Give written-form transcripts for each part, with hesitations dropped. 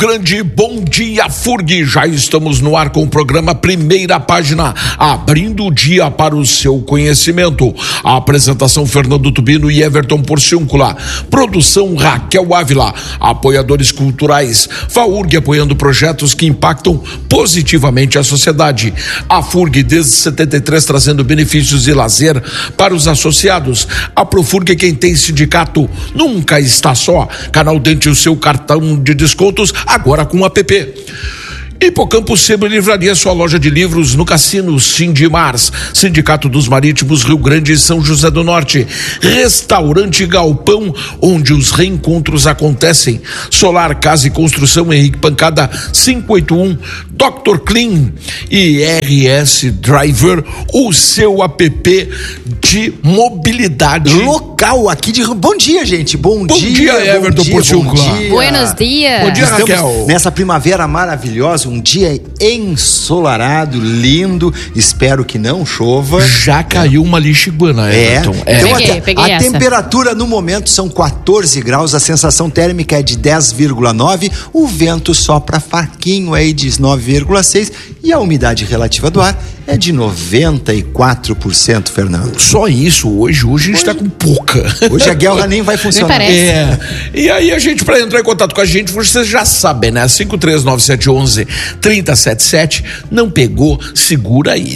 grande bom dia, FURG. Já estamos no ar com o programa Primeira Página, abrindo o dia para o seu conhecimento. A apresentação: Fernando Tubino e Everton Porciúncula. Produção: Raquel Ávila. Apoiadores culturais: FAURG, apoiando projetos que impactam positivamente a sociedade. A FURG, desde 73, trazendo benefícios e lazer para os associados. A Profurg, quem tem sindicato nunca está só. Canal Dente, o seu cartão de descontos, agora com app. Hipocampo Sebo Livraria, sua loja de livros no Cassino. Sindimars, Sindicato dos Marítimos, Rio Grande e São José do Norte. Restaurante Galpão, onde os reencontros acontecem. Solar Casa e Construção, Henrique Pancada 581. Dr. Clean e RS Driver, o seu app de mobilidade local aqui de... Bom dia, gente. Bom dia, Everton Porciúncula. Buenos dias. Bom dia, Estamos Raquel. nessa primavera maravilhosa, um dia ensolarado, lindo. Espero que não chova. Já caiu uma lixiguana, Everton. Então Peguei a essa. temperatura no momento são 14 graus, a sensação térmica é de 10,9, o vento sopra fraquinho aí de 9,6 e a umidade relativa do ar é de 94%, Fernando. Só isso, hoje a gente tá com pouca. Hoje a guerra nem vai funcionar. parece. E aí a gente, para entrar em contato com a gente, vocês já sabem, né? 5397111-3077. Não pegou? Segura aí.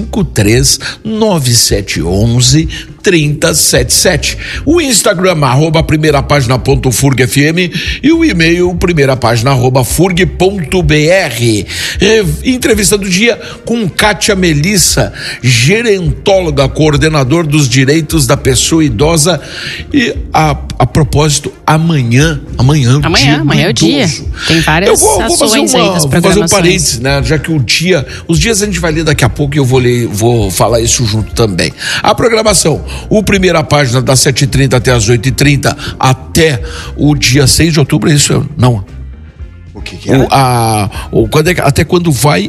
5397111-3077. O Instagram, @primeirapagina.furgfm e o e-mail primeirapagina@furg.br. Entrevista do dia com Kátia Melissa, gerentóloga, coordenador dos direitos da pessoa idosa. E a propósito, amanhã é o dia. Tem várias ações aí das programações. Vou fazer um parênteses, né? Já que os dias a gente vai ler daqui a pouco e eu vou falar isso junto também. A programação: o Primeira Página das 7h30 até as 8h30 até o dia 6 de outubro, é isso? Não. O que é? Até quando vai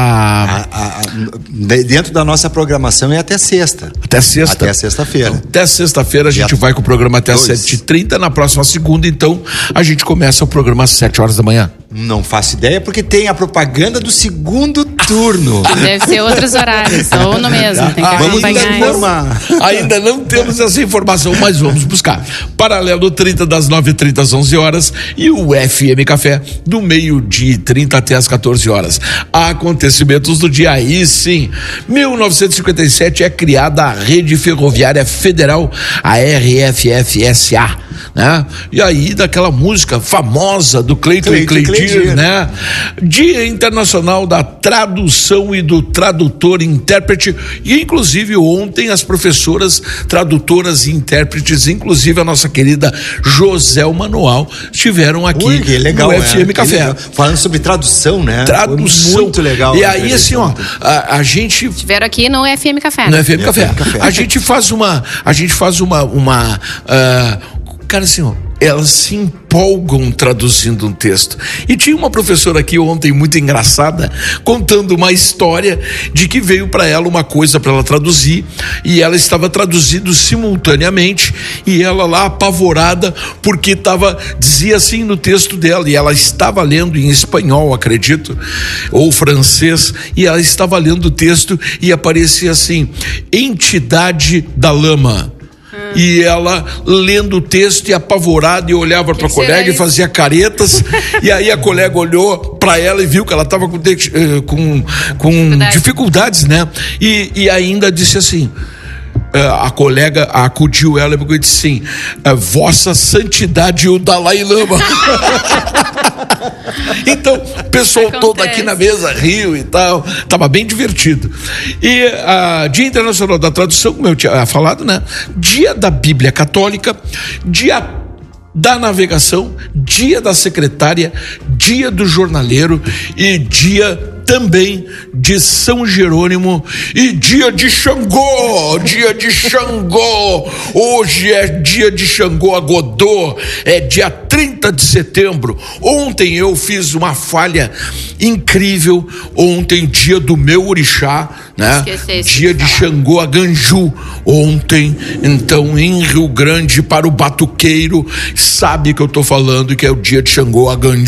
dentro da nossa programação é até sexta. Até sexta. Até sexta-feira. Então, até sexta-feira a gente vai com o programa até as 7h30. Na próxima segunda, então, a gente começa o programa às 7 horas da manhã. Não faço ideia, porque tem a propaganda do segundo turno. Deve ser outros horários, ou no mesmo. Tem que Vamos acompanhar. informar. Ainda não temos essa informação, mas vamos buscar. Paralelo 30 das 9h30 às 11 horas e o FM Café do meio-dia e 30 até as 14 horas. Acontecimentos do dia, aí sim. 1957 é criada a Rede Ferroviária Federal, a RFFSA, né? E aí daquela música famosa do Cleiton e Cleidir, né? Dia Internacional da Tradução e do Tradutor e Intérprete, e inclusive ontem as professoras tradutoras e intérpretes, inclusive a nossa querida Joselma Manual, estiveram aqui legal, no FM Café. Legal. Falando sobre tradução, né? Tradução. Foi muito legal. E aí assim, ó, a gente... Estiveram aqui no FM Café. No FM Café. A gente faz uma cara, assim, ó, elas se empolgam traduzindo um texto. E tinha uma professora aqui ontem muito engraçada, contando uma história de que veio para ela uma coisa para ela traduzir, e ela estava traduzindo simultaneamente, e ela lá apavorada, porque dizia assim no texto dela, e ela estava lendo em espanhol, acredito, ou francês, e ela estava lendo o texto e aparecia assim: entidade da lama. E ela lendo o texto e apavorada, e olhava para a colega e fazia caretas. E aí a colega olhou para ela e viu que ela estava com dificuldades, né? E ainda disse assim, a colega acudiu ela e disse assim: Vossa Santidade o Dalai Lama. Então, o pessoal todo aqui na mesa riu e tal, tava bem divertido. E Dia Internacional da Tradução, como eu tinha falado, né? Dia da Bíblia Católica, Dia da Navegação, Dia da Secretária, Dia do Jornaleiro e Dia também de São Jerônimo e dia de Xangô, hoje é dia de Xangô a Godô, é dia 30 de setembro, ontem eu fiz uma falha incrível, ontem dia do meu orixá, né? Dia de Xangô a Ganju, ontem, então em Rio Grande para o batuqueiro, sabe que eu tô falando que é o dia de Xangô a Ganju,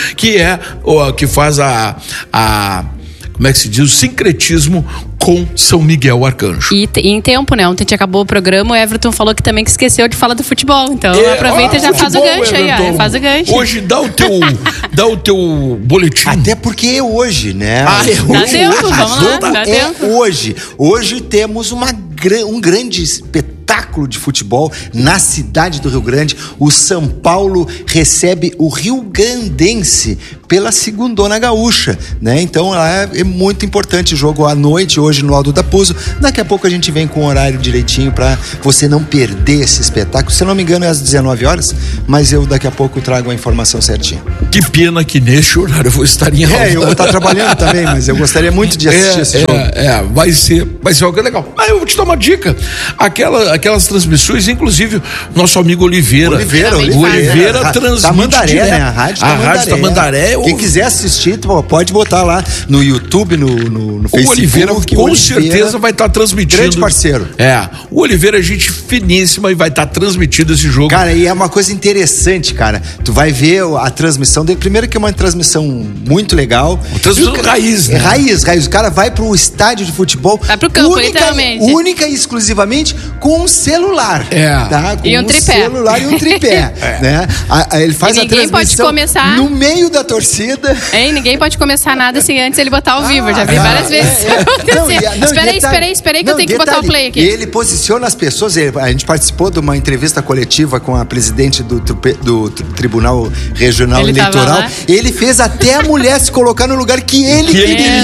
que faz como é que se diz? O sincretismo com São Miguel Arcanjo. E em tempo, né? Ontem acabou o programa, o Everton falou que também esqueceu de falar do futebol. Então aproveita e já faz o gancho aí, ó. Faz o gancho. Hoje dá o teu boletim. Até porque é hoje, né? Dá tempo, vamos lá, dá tempo. Hoje temos um grande espetáculo de futebol na cidade do Rio Grande. O São Paulo recebe o Rio Grandense pela Segundona Gaúcha, né? Então é muito importante o jogo à noite, hoje no Aldo da Puzo. Daqui a pouco a gente vem com o horário direitinho pra você não perder esse espetáculo. Se eu não me engano é às 19 horas, mas eu daqui a pouco trago a informação certinha. Que pena que nesse horário eu vou estar em aula. Eu vou estar trabalhando também, mas eu gostaria muito de assistir esse jogo. Vai ser algo legal. Mas eu vou te dar uma dica. Aquelas transmissões, inclusive, nosso amigo Oliveira transmite Tamandaré, direto. né? A Rádio Tamandaré. Quem quiser assistir, pode botar lá no YouTube, no Facebook. O Oliveira com certeza vai estar transmitindo. Grande parceiro. O Oliveira é gente finíssima e vai estar transmitindo esse jogo. Cara, e é uma coisa interessante, cara. Tu vai ver a transmissão dele. Primeiro que é uma transmissão muito legal. Uma transmissão raiz, né? Raiz. O cara vai pro estádio de futebol. Vai pro campo, literalmente. Única e exclusivamente com um celular. Tá? Com e um tripé. Celular e um tripé. Né? Ele faz a transmissão pode começar no meio da torcida. Ninguém pode começar nada sem antes ele botar ao vivo. Já vi várias vezes. Espera aí que eu tenho que botar o play aqui. E ele posiciona as pessoas. A gente participou de uma entrevista coletiva com a presidente do Tribunal Regional Eleitoral. Ele fez até a mulher se colocar no lugar que ele queria.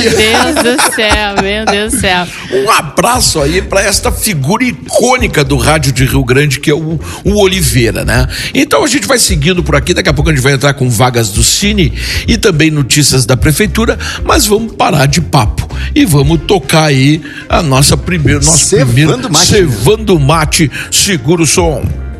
Meu Deus do céu. Um abraço aí para esta figura icônica do rádio de Rio Grande, que é o Oliveira, né? Então a gente vai seguindo por aqui. Daqui a pouco a gente vai entrar com vagas do Cine e também notícias da prefeitura, mas vamos parar de papo e vamos tocar aí a nosso primeiro Cevando Mate, segura o som.